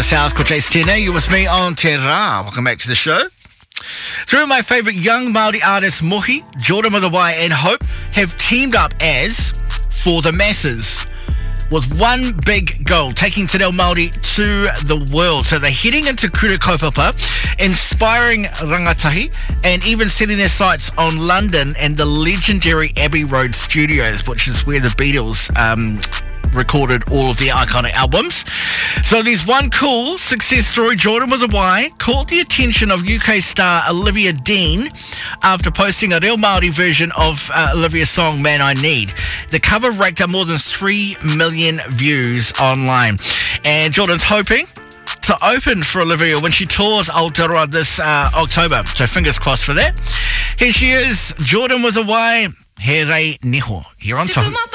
South, ko Jace Tēnei. You with me on Te Rā. Welcome back to the show. Three of my favourite young Māori artists, Mohi, Jordan Motherwai and Hope, have teamed up as For the Masses, with one big goal, taking Te Reo Māori to the world. So they're heading into Kura Kaupapa, inspiring rangatahi, and even setting their sights on London and the legendary Abbey Road Studios, which is where the Beatles recorded all of their iconic albums. So there's one cool success story. Jordan Motherwai caught the attention of UK star Olivia Dean after posting a Reo Māori version of Olivia's song Man I Need. The cover raked up more than 3 million views online. And Jordan's hoping to open for Olivia when she tours Aotearoa this October. So fingers crossed for that. Here she is, Jordan Motherwai, He Rei Niho, here on Tohu.